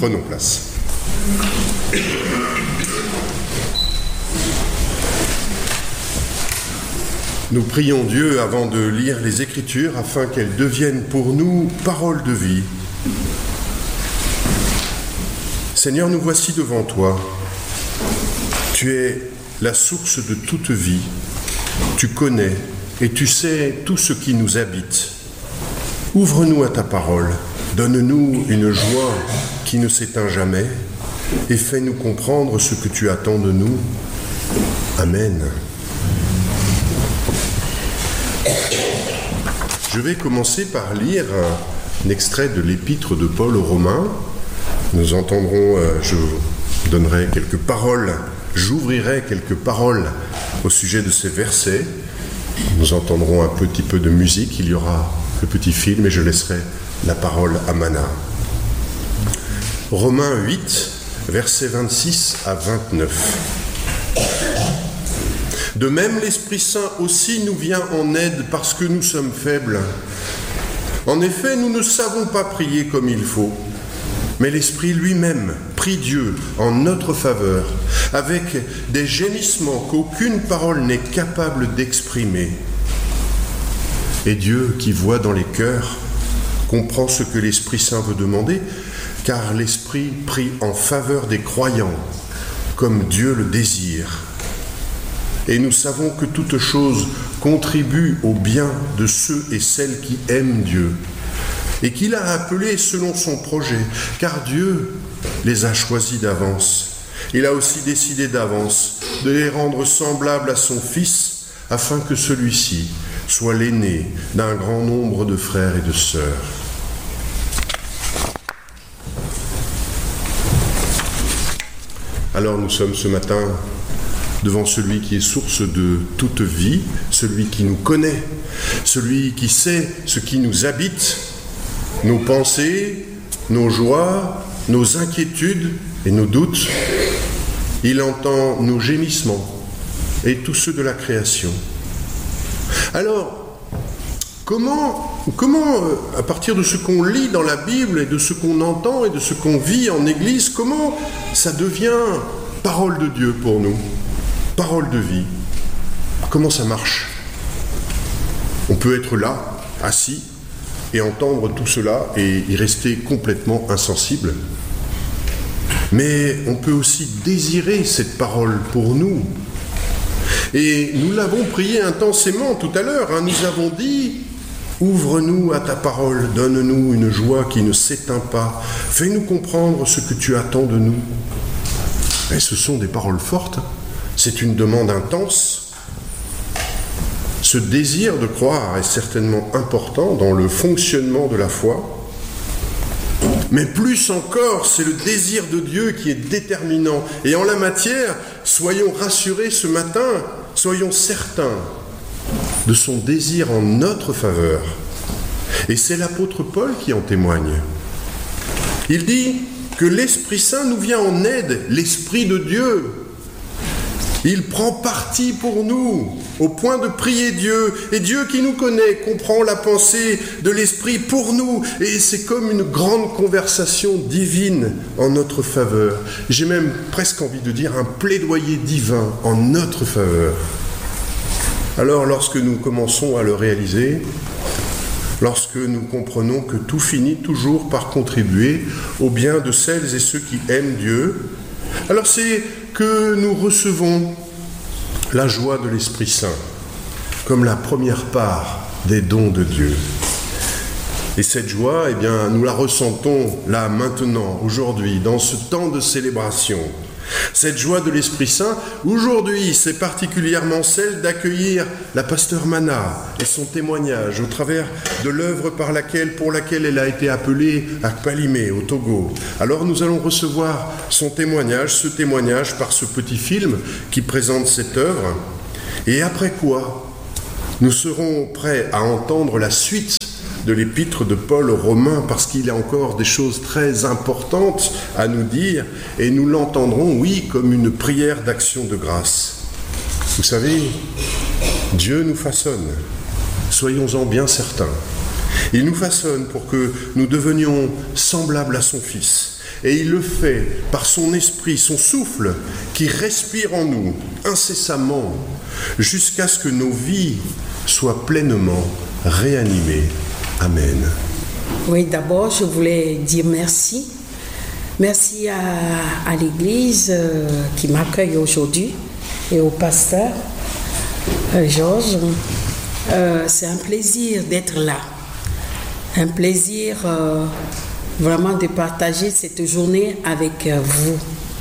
Prenons place. Nous prions Dieu avant de lire les Écritures afin qu'elles deviennent pour nous paroles de vie. Seigneur, nous voici devant toi. Tu es la source de toute vie. Tu connais et tu sais tout ce qui nous habite. Ouvre-nous à ta parole. Donne-nous une joie qui ne s'éteint jamais et fais-nous comprendre ce que tu attends de nous. Amen. Je vais commencer par lire un extrait de l'épître de Paul aux Romains. Nous entendrons, je donnerai quelques paroles, j'ouvrirai quelques paroles au sujet de ces versets. Nous entendrons un petit peu de musique, il y aura le petit film et je laisserai la parole à Mana. Romains 8, versets 26 à 29. De même, l'Esprit Saint aussi nous vient en aide parce que nous sommes faibles. En effet, nous ne savons pas prier comme il faut, mais l'Esprit lui-même prie Dieu en notre faveur, avec des gémissements qu'aucune parole n'est capable d'exprimer. Et Dieu, qui voit dans les cœurs, comprend ce que l'Esprit Saint veut demander, car l'Esprit prie en faveur des croyants, comme Dieu le désire. Et nous savons que toute chose contribue au bien de ceux et celles qui aiment Dieu, et qu'il a appelés selon son projet, car Dieu les a choisis d'avance. Il a aussi décidé d'avance de les rendre semblables à son Fils, afin que celui-ci soit l'aîné d'un grand nombre de frères et de sœurs. Alors nous sommes ce matin devant celui qui est source de toute vie, celui qui nous connaît, celui qui sait ce qui nous habite, nos pensées, nos joies, nos inquiétudes et nos doutes. Il entend nos gémissements et tous ceux de la création. Alors, comment, à partir de ce qu'on lit dans la Bible et de ce qu'on entend et de ce qu'on vit en Église, comment ça devient parole de Dieu pour nous ? Parole de vie. Comment ça marche ? On peut être là, assis, et entendre tout cela et y rester complètement insensible. Mais on peut aussi désirer cette parole pour nous. Et nous l'avons prié intensément tout à l'heure. Nous avons dit « Ouvre-nous à ta parole, donne-nous une joie qui ne s'éteint pas. Fais-nous comprendre ce que tu attends de nous. » Et ce sont des paroles fortes. C'est une demande intense. Ce désir de croire est certainement important dans le fonctionnement de la foi. Mais plus encore, c'est le désir de Dieu qui est déterminant. Et en la matière, soyons rassurés ce matin, soyons certains de son désir en notre faveur. Et c'est l'apôtre Paul qui en témoigne. Il dit que l'Esprit Saint nous vient en aide, l'Esprit de Dieu. Il prend parti pour nous, au point de prier Dieu. Et Dieu qui nous connaît comprend la pensée de l'Esprit pour nous. Et c'est comme une grande conversation divine en notre faveur. J'ai même presque envie de dire un plaidoyer divin en notre faveur. Alors, lorsque nous commençons à le réaliser, lorsque nous comprenons que tout finit toujours par contribuer au bien de celles et ceux qui aiment Dieu, alors c'est que nous recevons la joie de l'Esprit Saint comme la première part des dons de Dieu. Et cette joie, eh bien, nous la ressentons là, maintenant, aujourd'hui, dans ce temps de célébration. Cette joie de l'Esprit Saint, aujourd'hui, c'est particulièrement celle d'accueillir la pasteur Mana et son témoignage au travers de l'œuvre pour laquelle elle a été appelée à Palimé, au Togo. Alors nous allons recevoir son témoignage, ce témoignage par ce petit film qui présente cette œuvre. Et après quoi, nous serons prêts à entendre la suite de l'épître de Paul aux Romains, parce qu'il y a encore des choses très importantes à nous dire, et nous l'entendrons, oui, comme une prière d'action de grâce. Vous savez, Dieu nous façonne, soyons-en bien certains. Il nous façonne pour que nous devenions semblables à son Fils. Et il le fait par son esprit, son souffle, qui respire en nous incessamment, jusqu'à ce que nos vies soient pleinement réanimées. Amen. Oui, d'abord, je voulais dire merci. Merci à l'Église qui m'accueille aujourd'hui et au pasteur Georges. C'est un plaisir d'être là. Un plaisir vraiment de partager cette journée avec vous.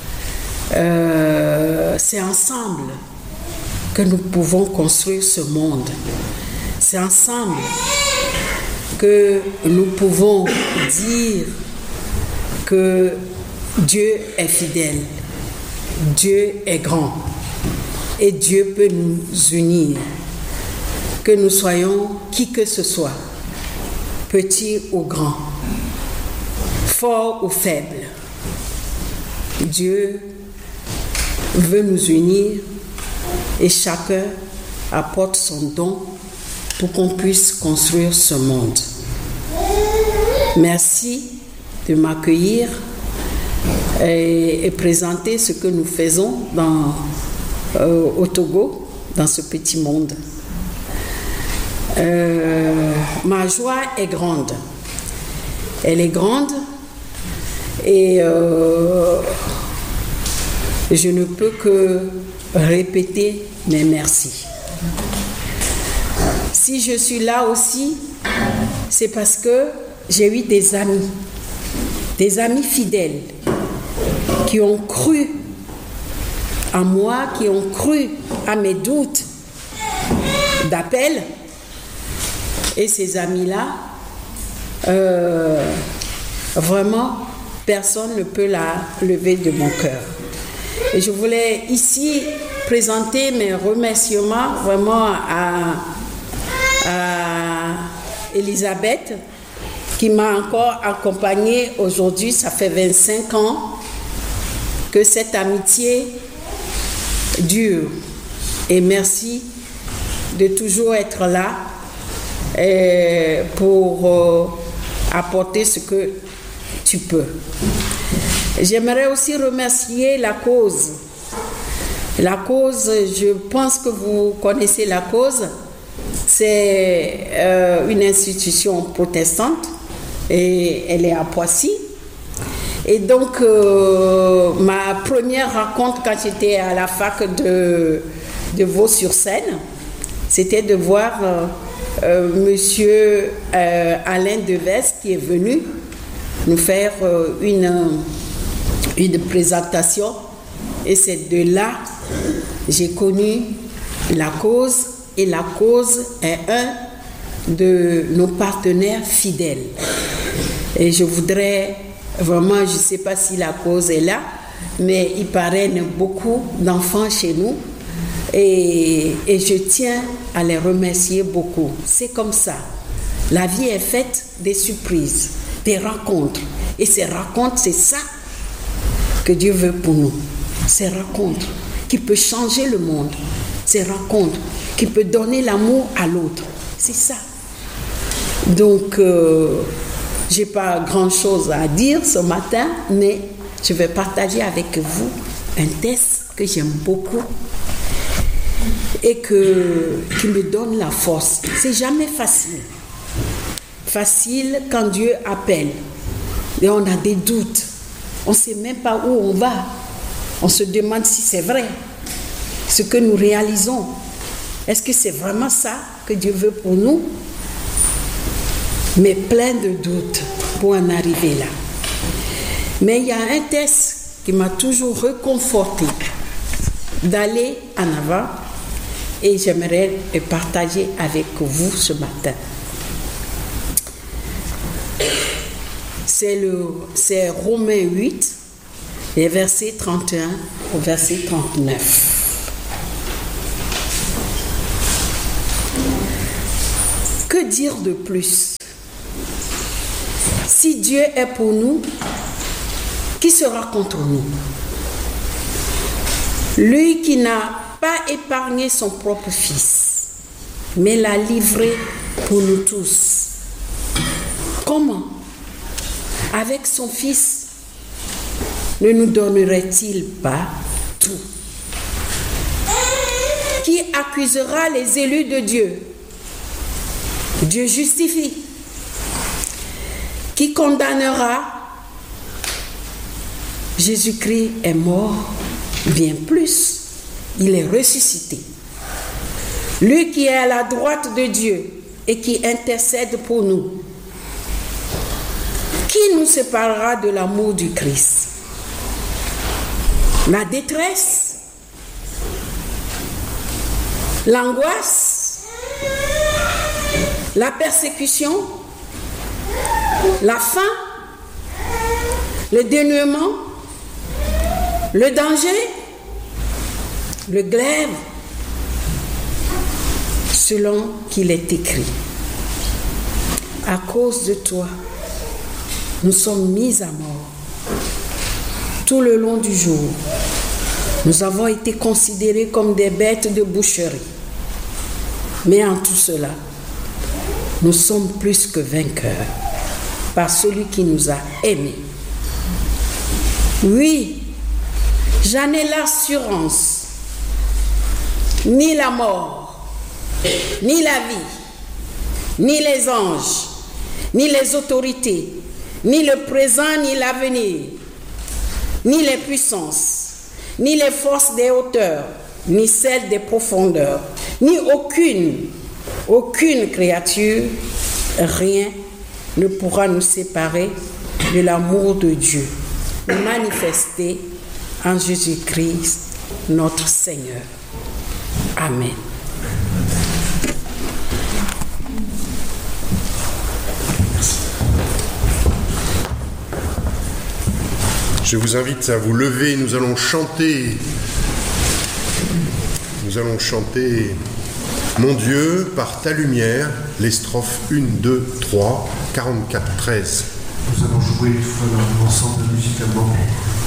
C'est ensemble que nous pouvons construire ce monde. C'est ensemble que nous pouvons dire que Dieu est fidèle, Dieu est grand et Dieu peut nous unir, que nous soyons qui que ce soit, petit ou grand, fort ou faible. Dieu veut nous unir et chacun apporte son don pour qu'on puisse construire ce monde. Merci de m'accueillir et présenter ce que nous faisons au Togo, dans ce petit monde. Ma joie est grande. Elle est grande et je ne peux que répéter mes merci. Si je suis là aussi, c'est parce que j'ai eu des amis fidèles qui ont cru à moi, qui ont cru à mes doutes d'appel. Et ces amis-là, vraiment, personne ne peut la lever de mon cœur. Et je voulais ici présenter mes remerciements vraiment à Elisabeth, qui m'a encore accompagnée aujourd'hui. Ça fait 25 ans que cette amitié dure. Et merci de toujours être là pour apporter ce que tu peux. J'aimerais aussi remercier la cause. La cause, je pense que vous connaissez la cause. C'est une institution protestante et elle est à Poissy. Et donc, ma première rencontre quand j'étais à la fac de Vaux-sur-Seine, c'était de voir monsieur Alain Deves qui est venu nous faire une présentation. Et c'est de là que j'ai connu la cause. Et la cause est un de nos partenaires fidèles. Et je voudrais vraiment, je ne sais pas si la cause est là, mais il parraine beaucoup d'enfants chez nous. Et je tiens à les remercier beaucoup. C'est comme ça. La vie est faite des surprises, des rencontres. Et ces rencontres, c'est ça que Dieu veut pour nous. Ces rencontres qui peuvent changer le monde. Ces rencontres qui peuvent donner l'amour à l'autre. C'est ça. Donc, je n'ai pas grand-chose à dire ce matin, mais je vais partager avec vous un texte que j'aime beaucoup et qui me donne la force. C'est jamais facile. Facile quand Dieu appelle. Et on a des doutes. On ne sait même pas où on va. On se demande si c'est vrai. Ce que nous réalisons. Est-ce que c'est vraiment ça que Dieu veut pour nous? Mais plein de doutes pour en arriver là. Mais il y a un texte qui m'a toujours réconforté d'aller en avant et j'aimerais le partager avec vous ce matin. C'est Romains 8, les versets 31 au verset 39. Que dire de plus? Si Dieu est pour nous, qui sera contre nous? Lui qui n'a pas épargné son propre fils, mais l'a livré pour nous tous. comment, avec son Fils, ne nous donnerait-il pas tout? Qui accusera les élus de Dieu? Dieu justifie. Qui condamnera? Jésus-Christ est mort, bien plus, il est ressuscité. Lui qui est à la droite de Dieu et qui intercède pour nous. Qui nous séparera de l'amour du Christ? La détresse? L'angoisse? La persécution? La faim? Le dénuement? Le danger? Le glaive? Selon qu'il est écrit. À cause de toi, nous sommes mis à mort. Tout le long du jour, nous avons été considérés comme des bêtes de boucherie. Mais en tout cela, nous sommes plus que vainqueurs par celui qui nous a aimés. Oui, j'en ai l'assurance. Ni la mort, ni la vie, ni les anges, ni les autorités, ni le présent, ni l'avenir, ni les puissances, ni les forces des hauteurs, ni celles des profondeurs, ni aucune créature, rien ne pourra nous séparer de l'amour de Dieu, manifesté en Jésus-Christ, notre Seigneur. Amen. Je vous invite à vous lever, nous allons chanter Mon Dieu, par ta lumière, les strophes 1, 2, 3, 44, 13. Nous allons jouer une fois ensemble musicalement.